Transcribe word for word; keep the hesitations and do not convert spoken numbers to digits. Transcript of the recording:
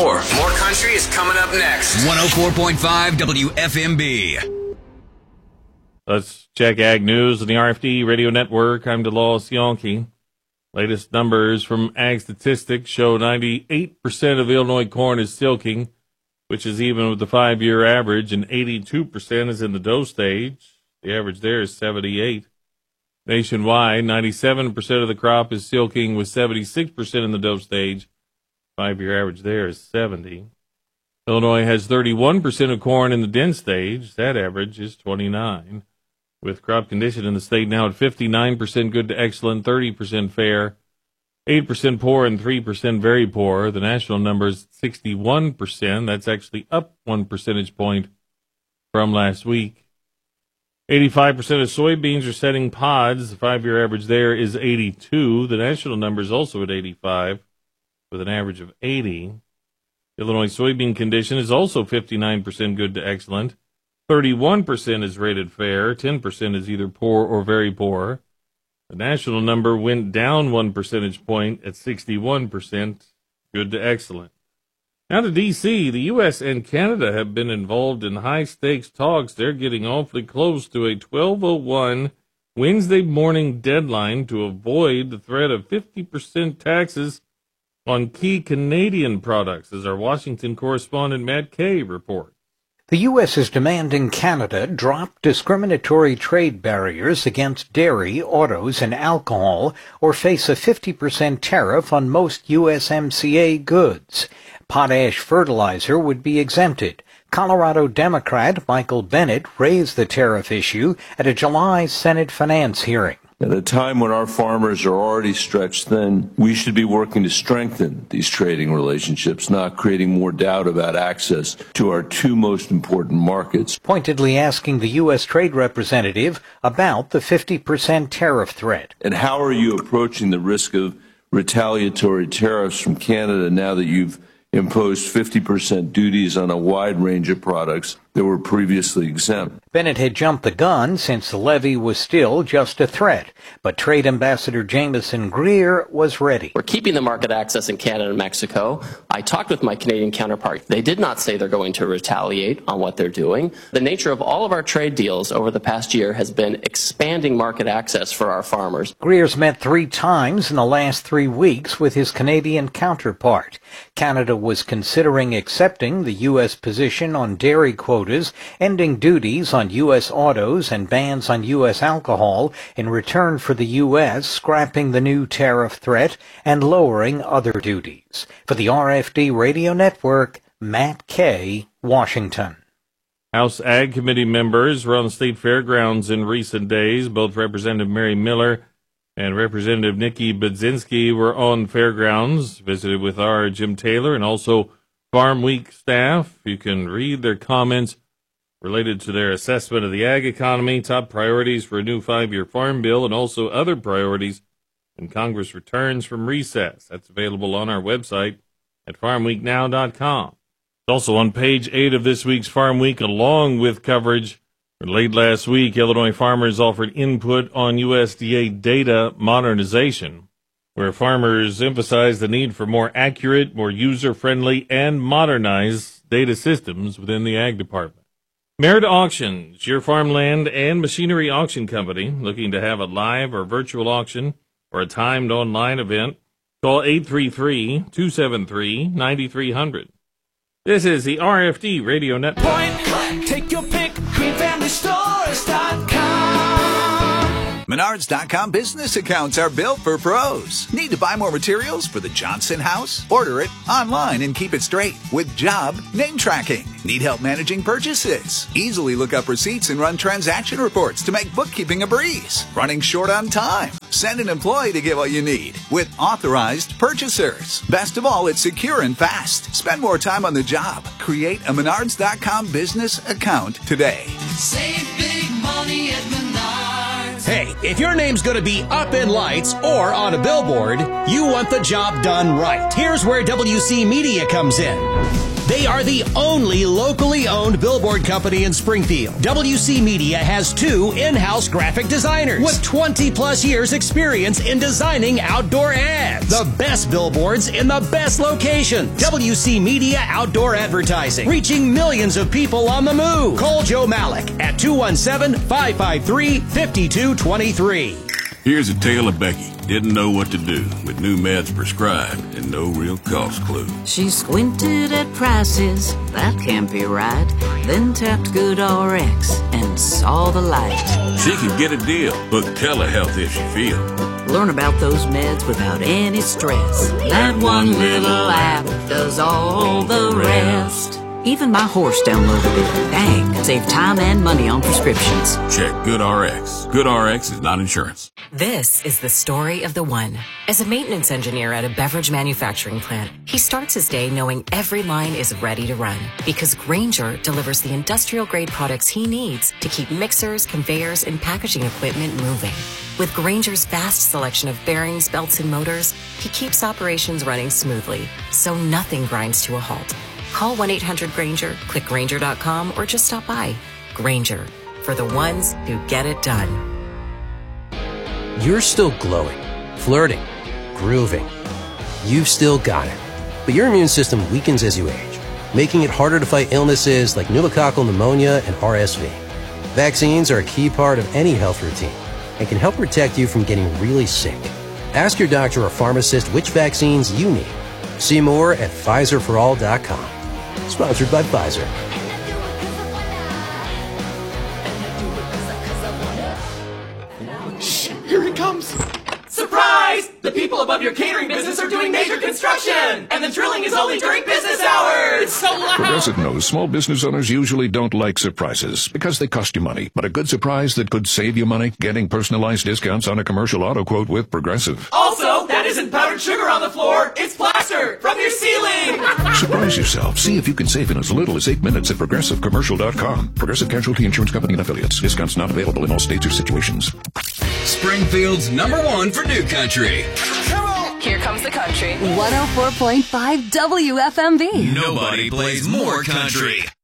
more. More country is coming up next. one oh four point five W F M B. Let's check Ag News on the R F D Radio Network. I'm DeLawes Yonke. Latest numbers from Ag Statistics show ninety-eight percent of Illinois corn is silking, which is even with the five-year average, and eighty-two percent is in the dough stage. The average there is seventy-eight. Nationwide, ninety-seven percent of the crop is silking, with seventy-six percent in the dough stage. Five-year average there is seventy. Illinois has thirty-one percent of corn in the den stage. That average is twenty-nine. With crop condition in the state now at fifty-nine percent good to excellent, thirty percent fair, eight percent poor, and three percent very poor. The national number is sixty-one percent. That's actually up one percentage point from last week. eighty-five percent of soybeans are setting pods. The five-year average there is eighty-two. The national number is also at eighty-five, with an average of eighty. Illinois soybean condition is also fifty-nine percent good to excellent. thirty-one percent is rated fair. ten percent is either poor or very poor. The national number went down one percentage point at sixty-one percent good to excellent. Now to D C, the U S and Canada have been involved in high-stakes talks. They're getting awfully close to a twelve oh one Wednesday morning deadline to avoid the threat of fifty percent taxes on key Canadian products, as our Washington correspondent Matt Kay reports. The U S is demanding Canada drop discriminatory trade barriers against dairy, autos, and alcohol, or face a fifty percent tariff on most U S M C A goods. Potash fertilizer would be exempted. Colorado Democrat Michael Bennet raised the tariff issue at a July Senate Finance hearing. At a time when our farmers are already stretched thin, we should be working to strengthen these trading relationships, not creating more doubt about access to our two most important markets. Pointedly asking the U S trade representative about the fifty percent tariff threat. And how are you approaching the risk of retaliatory tariffs from Canada now that you've imposed fifty percent duties on a wide range of products that were previously exempt? Bennett had jumped the gun since the levy was still just a threat, but Trade Ambassador Jameson Greer was ready. We're keeping the market access in Canada and Mexico. I talked with my Canadian counterpart. They did not say they're going to retaliate on what they're doing. The nature of all of our trade deals over the past year has been expanding market access for our farmers. Greer's met three times in the last three weeks with his Canadian counterpart. Canada was considering accepting the U S position on dairy quotas, ending duties on U S autos and bans on U S alcohol in return for the U S scrapping the new tariff threat and lowering other duties. For the R F D Radio Network, Matt Kay, Washington. House Ag Committee members were on the state fairgrounds in recent days. Both Representative Mary Miller and Representative Nikki Budzinski were on fairgrounds, visited with our Jim Taylor and also Farm Week staff. You can read their comments related to their assessment of the ag economy, top priorities for a new five-year farm bill, and also other priorities when Congress returns from recess. That's available on our website at farm week now dot com. It's also on page eight of this week's Farm Week, along with coverage. Late last week, Illinois farmers offered input on U S D A data modernization, where farmers emphasized the need for more accurate, more user-friendly, and modernized data systems within the Ag Department. Merit Auctions, your farmland and machinery auction company, looking to have a live or virtual auction or a timed online event. Call eight three three, two seven three, nine three zero zero. This is the R F D Radio Network. Point blank, take your pick, green family stores dot com. Menards dot com business accounts are built for pros. Need to buy more materials for the Johnson house? Order it online and keep it straight with job name tracking. Need help managing purchases? Easily look up receipts and run transaction reports to make bookkeeping a breeze. Running short on time? Send an employee to get what you need with authorized purchasers. Best of all, it's secure and fast. Spend more time on the job. Create a Menards dot com business account today. Save big money at Menards. Yes. Hey, if your name's going to be up in lights or on a billboard, you want the job done right. Here's where W C Media comes in. They are the only locally owned billboard company in Springfield. W C Media has two in-house graphic designers with twenty plus years experience in designing outdoor ads. The best billboards in the best locations. W C Media Outdoor Advertising, reaching millions of people on the move. Call Joe Malik at two one seven, five five three, five two two three. Here's a tale of Becky. Didn't know what to do with new meds prescribed and no real cost clue. She squinted at prices, that can't be right. Then tapped GoodRx and saw the light. She could get a deal, book telehealth if she feel. Learn about those meds without any stress. That one little app does all the rest. Even my horse downloaded it. Dang, save time and money on prescriptions. Check GoodRx. GoodRx is not insurance. This is the story of the one. As a maintenance engineer at a beverage manufacturing plant, he starts his day knowing every line is ready to run because Grainger delivers the industrial-grade products he needs to keep mixers, conveyors, and packaging equipment moving. With Grainger's vast selection of bearings, belts, and motors, he keeps operations running smoothly, so nothing grinds to a halt. Call one eight hundred Grainger, click Grainger dot com, or just stop by. Grainger, for the ones who get it done. You're still glowing, flirting, grooving. You've still got it. But your immune system weakens as you age, making it harder to fight illnesses like pneumococcal pneumonia and R S V. Vaccines are a key part of any health routine and can help protect you from getting really sick. Ask your doctor or pharmacist which vaccines you need. See more at Pfizer for all dot com. Sponsored by Pfizer. Shh, here he comes. Surprise! The people above your catering business are doing major construction, and the drilling is only during business hours. It's so loud. Progressive knows small business owners usually don't like surprises because they cost you money. But a good surprise that could save you money? Getting personalized discounts on a commercial auto quote with Progressive. Also, that isn't powdered sugar on the floor. It's plaster from your ceiling. Surprise yourself. See if you can save in as little as eight minutes at Progressive Commercial dot com. Progressive Casualty Insurance Company and Affiliates. Discounts not available in all states or situations. Springfield's number one for New Country. Come on! Here comes the country. one oh four point five W F M B. Nobody plays more country.